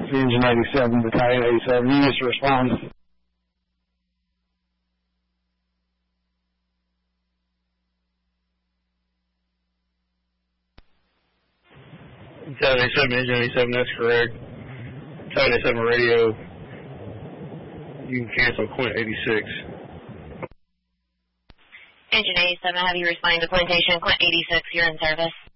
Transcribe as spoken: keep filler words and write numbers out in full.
Engine eighty-seven, Battalion eighty-seven. Units to respond. Battalion eighty-seven, Engine eighty-seven, that's correct. Battalion eighty-seven radio, you can cancel point eighty-six. Engine eighty-seven, have you responding to plantation, Quint eighty-six, you're in service.